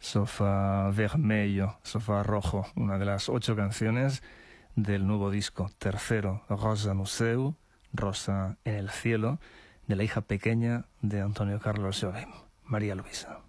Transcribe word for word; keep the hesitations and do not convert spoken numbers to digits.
Sofá Vermelho, Sofá Rojo, una de las ocho canciones del nuevo disco tercero, Rosa no Céu, Rosa en el cielo, de la hija pequeña de Antonio Carlos Jobim, María Luisa.